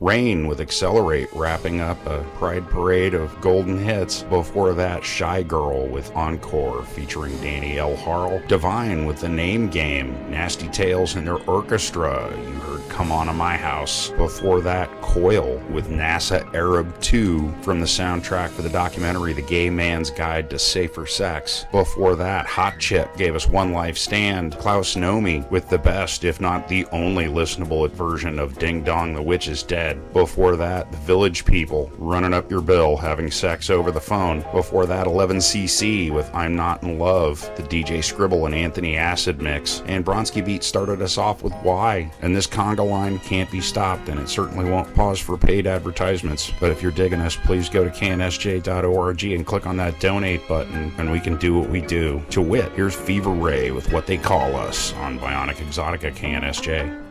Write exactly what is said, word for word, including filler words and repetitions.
Rain with Accelerate wrapping up a Pride Parade of golden hits. Before that, Shy Girl with Encore featuring Danny L. Harl. Divine with The Name Game. Nasty Tales and their orchestra. You heard Come On to My House. Before that, Coil with NASA Arab two from the soundtrack for the documentary The Gay Man's Guide to Safer Sex. Before that, Hot Chip gave us One Life Stand. Klaus Nomi with the best, if not the only listenable version of Ding Dong the Witch is Dead. Before that, The Village People, Running Up Your Bill, Having Sex Over the Phone. Before that, eleven C C with I'm Not in Love, the D J Scribble and Anthony Acid mix. And Bronski Beat started us off with Why. And this conga line can't be stopped, and it certainly won't pause for paid advertisements. But if you're digging us, please go to K N S J dot org and click on that donate button, and we can do what we do. To wit, here's Fever Ray with What They Call Us on Bionic Exotica K N S J.